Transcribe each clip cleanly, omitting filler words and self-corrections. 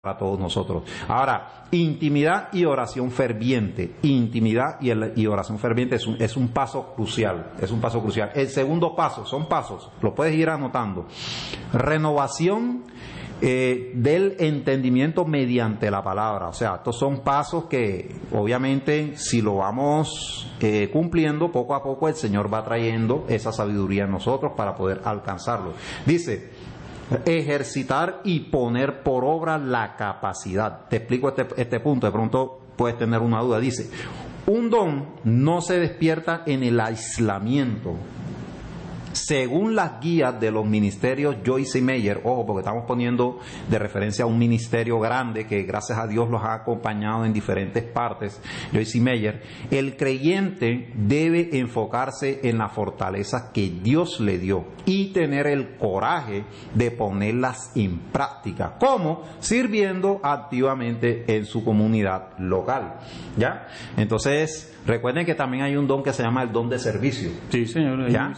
para todos nosotros. Ahora, intimidad y oración ferviente. Intimidad y oración ferviente es un paso crucial. Es un paso crucial. El segundo paso, son pasos, lo puedes ir anotando. Renovación del entendimiento mediante la palabra. O sea, estos son pasos que obviamente si lo vamos cumpliendo poco a poco, el Señor va trayendo esa sabiduría en nosotros para poder alcanzarlo. Dice, ejercitar y poner por obra la capacidad. Te explico este punto, de pronto puedes tener una duda. Dice, un don no se despierta en el aislamiento. Según las guías de los ministerios Joyce y Meyer, ojo, porque estamos poniendo de referencia a un ministerio grande que gracias a Dios los ha acompañado en diferentes partes, Joyce y Meyer, el creyente debe enfocarse en las fortalezas que Dios le dio y tener el coraje de ponerlas en práctica. ¿Cómo? Sirviendo activamente en su comunidad local. ¿Ya? Entonces, recuerden que también hay un don que se llama el don de servicio. Sí, señor. ¿Ya?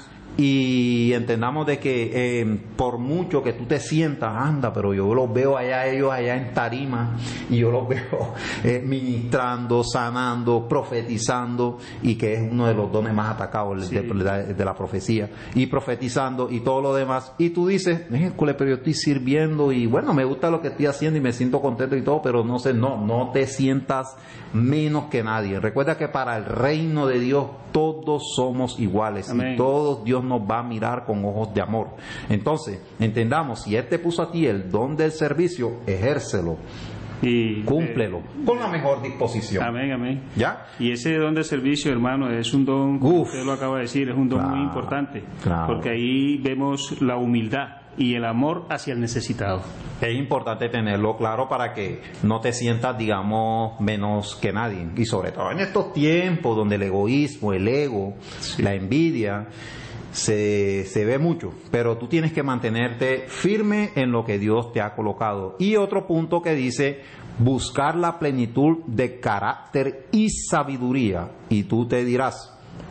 Y entendamos de que por mucho que tú te sientas, anda, pero yo los veo ellos allá en tarima, y yo los veo ministrando, sanando, profetizando, y que es uno de los dones más atacados de la profecía, y profetizando y todo lo demás, y tú dices, pero yo estoy sirviendo y bueno, me gusta lo que estoy haciendo y me siento contento y todo, pero no te sientas menos que nadie. Recuerda que para el reino de Dios todos somos iguales. Amén. Y todos Dios nos va a mirar con ojos de amor. Entonces, entendamos, si Él te puso a ti el don del servicio, ejércelo y cúmplelo con la mejor disposición. Amén, amén. ¿Ya? Y ese don de servicio, hermano, es un don, como usted lo acaba de decir, es un don muy importante, porque ahí vemos la humildad y el amor hacia el necesitado. Es importante tenerlo claro para que no te sientas, digamos, menos que nadie. Y sobre todo en estos tiempos donde el egoísmo, el ego, la envidia se ve mucho, pero tú tienes que mantenerte firme en lo que Dios te ha colocado. Y otro punto que dice, buscar la plenitud de carácter y sabiduría. Y tú te dirás,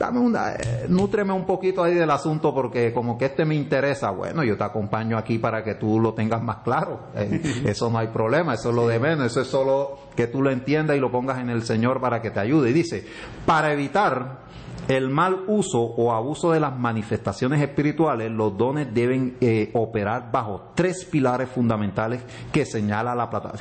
nútreme un poquito ahí del asunto porque como que me interesa. Bueno, yo te acompaño aquí para que tú lo tengas más claro. Eso no hay problema, eso es lo de menos, eso es solo que tú lo entiendas y lo pongas en el Señor para que te ayude. Y dice, para evitar el mal uso o abuso de las manifestaciones espirituales, los dones deben operar bajo 3 pilares fundamentales que señala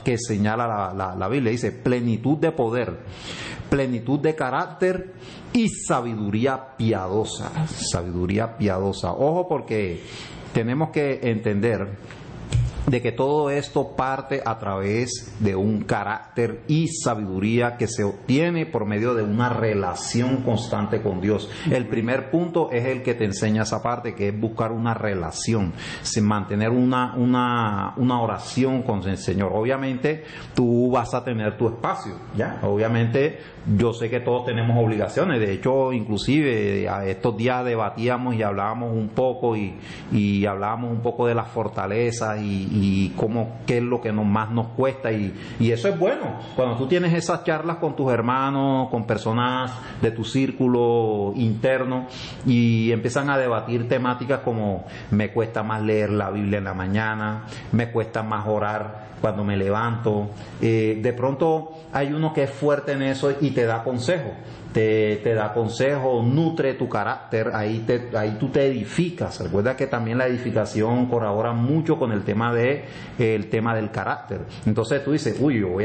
la Biblia. Dice, plenitud de poder, plenitud de carácter y sabiduría piadosa. Sabiduría piadosa. Ojo, porque tenemos que entender de que todo esto parte a través de un carácter y sabiduría que se obtiene por medio de una relación constante con Dios. El primer punto es el que te enseña esa parte, que es buscar una relación, mantener una oración con el Señor. Obviamente tú vas a tener tu espacio, ¿ya? Obviamente yo sé que todos tenemos obligaciones. De hecho, inclusive estos días debatíamos y hablábamos un poco y hablábamos un poco de las fortalezas y qué es lo que más nos cuesta, y eso es bueno cuando tú tienes esas charlas con tus hermanos, con personas de tu círculo interno, y empiezan a debatir temáticas como me cuesta más leer la Biblia en la mañana, me cuesta más orar cuando me levanto. De pronto hay uno que es fuerte en eso y te da consejo. Te da consejo, nutre tu carácter, ahí tú te edificas. Recuerda que también la edificación colabora mucho con el tema del carácter. Entonces tú dices,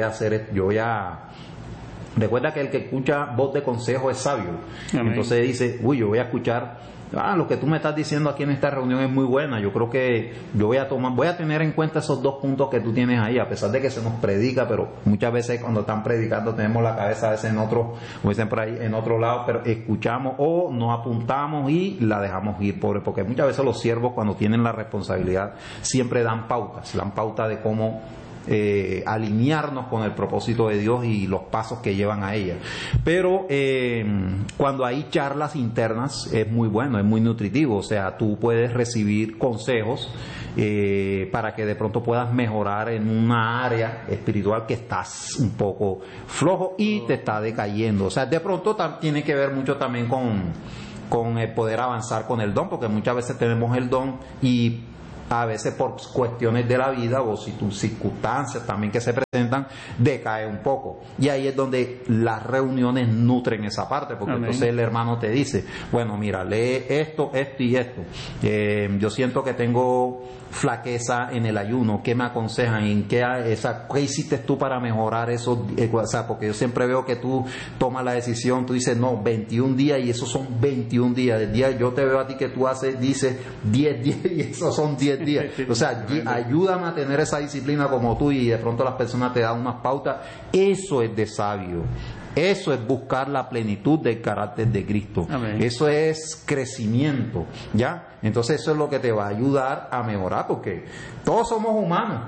recuerda que el que escucha voz de consejo es sabio. Amén. Entonces dice, yo voy a escuchar, lo que tú me estás diciendo aquí en esta reunión es muy buena. Yo creo que yo voy a tener en cuenta esos 2 puntos que tú tienes ahí, a pesar de que se nos predica, pero muchas veces cuando están predicando tenemos la cabeza a veces en otro, como dicen por ahí, en otro lado, pero escuchamos o nos apuntamos y la dejamos ir, porque muchas veces los siervos, cuando tienen la responsabilidad, siempre dan pautas de cómo alinearnos con el propósito de Dios y los pasos que llevan a ella. Pero cuando hay charlas internas es muy bueno, es muy nutritivo. O sea, tú puedes recibir consejos para que de pronto puedas mejorar en una área espiritual que estás un poco flojo y te está decayendo. O sea, de pronto tiene que ver mucho también con el poder avanzar con el don, porque muchas veces tenemos el don y a veces por cuestiones de la vida o si tus circunstancias también que se presentan, decae un poco. Y ahí es donde las reuniones nutren esa parte, porque Amén. entonces el hermano te dice, bueno, mira, lee esto, esto y esto. Yo siento que tengo flaqueza en el ayuno, ¿qué me aconsejan? ¿Qué hiciste tú para mejorar eso? O sea, porque yo siempre veo que tú tomas la decisión, tú dices, no, 21 días y esos son 21 días. El día yo te veo a ti que tú dices 10 días y esos son 10 días. O sea, ayúdame a tener esa disciplina como tú y de pronto las personas te dan unas pautas. Eso es de sabio. Eso es buscar la plenitud del carácter de Cristo. Amén. Eso es crecimiento, ¿ya? Entonces eso es lo que te va a ayudar a mejorar, porque todos somos humanos.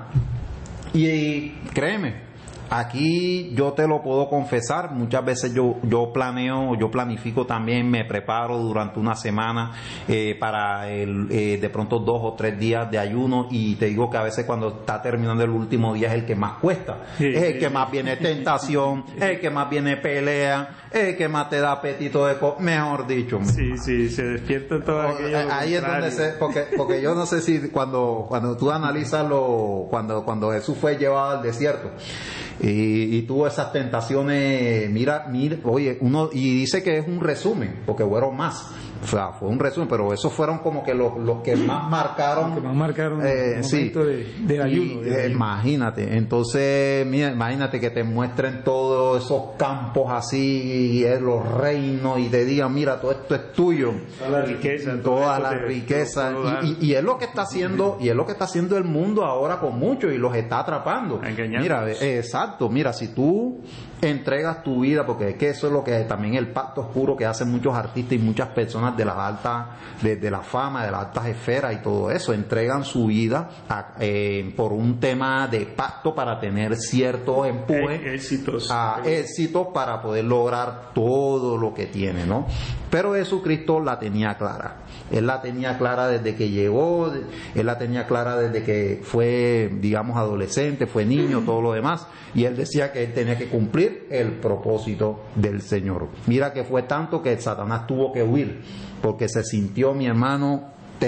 Y créeme, aquí yo te lo puedo confesar, muchas veces yo planifico también, me preparo durante una semana para de pronto 2 o 3 días de ayuno, y te digo que a veces cuando está terminando el último día es el que más cuesta, es el que más viene tentación, es el que más viene pelea, es el que más te da apetito de mejor dicho. Sí, se despierta todo aquello. Ahí es donde porque yo no sé si cuando tú analizas cuando Jesús fue llevado al desierto, y tuvo esas tentaciones, mira, oye, y dice que es un resumen, porque fueron más, o sea, fue un resumen, pero esos fueron como que los que más marcaron, el momento de ayuno. Imagínate, entonces, mira, imagínate que te muestren todos esos campos así, y los reinos, y te digan, mira, todo esto es tuyo, toda la riqueza, y es lo que está haciendo, el mundo ahora con muchos, y los está atrapando. Mira, exacto. Mira, si tú entregas tu vida, porque es que eso es lo que es también el pacto oscuro que hacen muchos artistas y muchas personas de las altas, de la fama, de las altas esferas y todo eso, entregan su vida por un tema de pacto para tener ciertos empujes a éxitos para poder lograr todo lo que tiene, ¿no? Pero Jesucristo la tenía clara. Él la tenía clara desde que llegó, él la tenía clara desde que fue, digamos, adolescente, fue niño, todo lo demás. Y él decía que él tenía que cumplir el propósito del Señor. Mira que fue tanto que Satanás tuvo que huir, porque se sintió, mi hermano,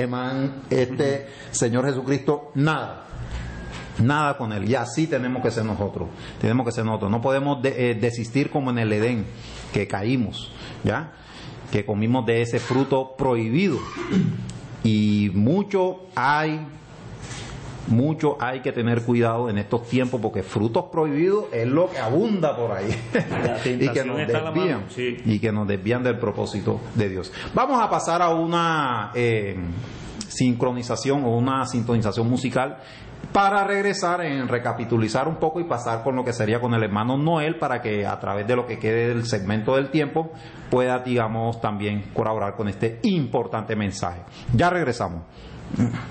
este Señor Jesucristo, nada con él. Y así tenemos que ser nosotros. No podemos desistir como en el Edén, que caímos, ¿ya? Que comimos de ese fruto prohibido. Y mucho hay que tener cuidado en estos tiempos, porque frutos prohibidos es lo que abunda por ahí. y que nos desvían del propósito de Dios. Vamos a pasar a una sincronización o una sintonización musical para regresar en recapitulizar un poco y pasar con lo que sería con el hermano Noel, para que a través de lo que quede del segmento del tiempo pueda, digamos, también colaborar con este importante mensaje. Ya regresamos.